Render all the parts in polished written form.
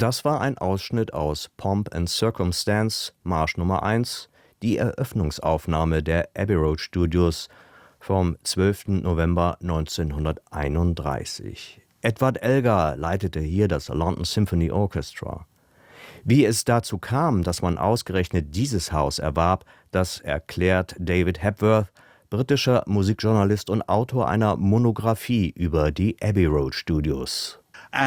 Das war ein Ausschnitt aus Pomp and Circumstance, Marsch Nummer 1, die Eröffnungsaufnahme der Abbey Road Studios vom 12. November 1931. Edward Elgar leitete hier das London Symphony Orchestra. Wie es dazu kam, dass man ausgerechnet dieses Haus erwarb, das erklärt David Hepworth, britischer Musikjournalist und Autor einer Monographie über die Abbey Road Studios.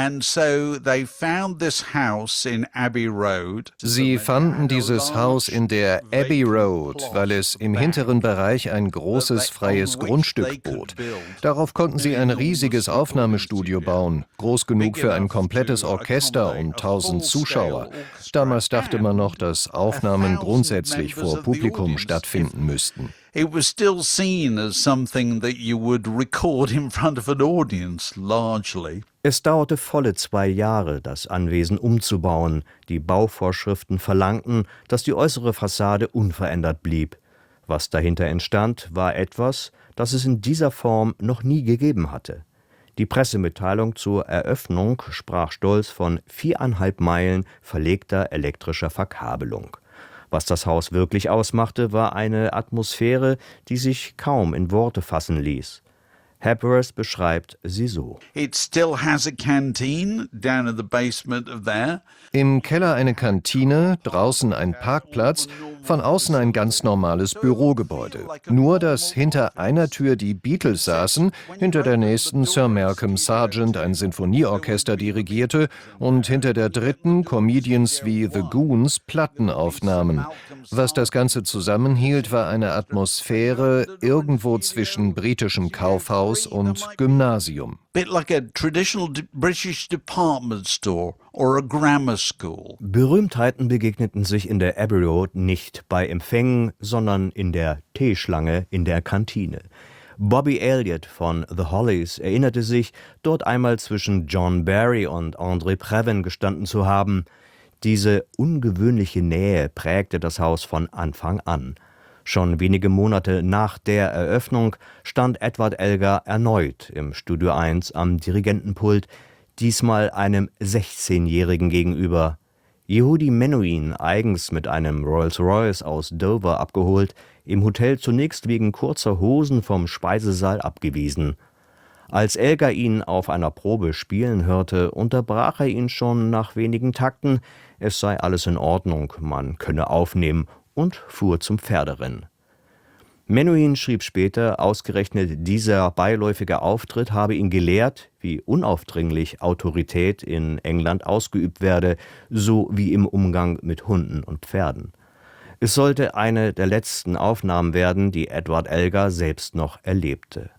Sie fanden dieses Haus in der Abbey Road, weil es im hinteren Bereich ein großes freies Grundstück bot. Darauf konnten sie ein riesiges Aufnahmestudio bauen, groß genug für ein komplettes Orchester und 1000 Zuschauer. Damals dachte man noch, dass Aufnahmen grundsätzlich vor Publikum stattfinden müssten. It was still seen as something that you would record in front of an audience, largely. Es dauerte volle 2 Jahre, das Anwesen umzubauen. Die Bauvorschriften verlangten, dass die äußere Fassade unverändert blieb. Was dahinter entstand, war etwas, das es in dieser Form noch nie gegeben hatte. Die Pressemitteilung zur Eröffnung sprach stolz von 4,5 Meilen verlegter elektrischer Verkabelung. Was das Haus wirklich ausmachte, war eine Atmosphäre, die sich kaum in Worte fassen ließ. Hepworth beschreibt sie so: It still has a canteen down in the basement of there. Im Keller eine Kantine, draußen ein Parkplatz, von außen ein ganz normales Bürogebäude. Nur, dass hinter einer Tür die Beatles saßen, hinter der nächsten Sir Malcolm Sargent ein Sinfonieorchester dirigierte und hinter der dritten Comedians wie The Goons Platten aufnahmen. Was das Ganze zusammenhielt, war eine Atmosphäre irgendwo zwischen britischem Kaufhaus und Gymnasium. Bit like a traditional British department store or a grammar school. Berühmtheiten begegneten sich in der Abbey Road nicht bei Empfängen, sondern in der Teeschlange in der Kantine. Bobby Elliott von The Hollies erinnerte sich, dort einmal zwischen John Barry und André Previn gestanden zu haben. Diese ungewöhnliche Nähe prägte das Haus von Anfang an. Schon wenige Monate nach der Eröffnung stand Edward Elgar erneut im Studio 1 am Dirigentenpult, diesmal einem 16-Jährigen gegenüber. Yehudi Menuhin, eigens mit einem Rolls-Royce aus Dover abgeholt, im Hotel zunächst wegen kurzer Hosen vom Speisesaal abgewiesen. Als Elgar ihn auf einer Probe spielen hörte, unterbrach er ihn schon nach wenigen Takten, es sei alles in Ordnung, man könne aufnehmen, und fuhr zum Pferderennen. Menuhin schrieb später, ausgerechnet dieser beiläufige Auftritt habe ihn gelehrt, wie unaufdringlich Autorität in England ausgeübt werde, so wie im Umgang mit Hunden und Pferden. Es sollte eine der letzten Aufnahmen werden, die Edward Elgar selbst noch erlebte.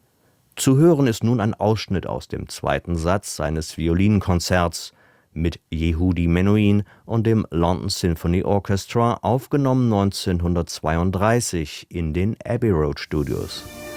Zu hören ist nun ein Ausschnitt aus dem 2. Satz seines Violinkonzerts mit Yehudi Menuhin und dem London Symphony Orchestra, aufgenommen 1932 in den Abbey Road Studios.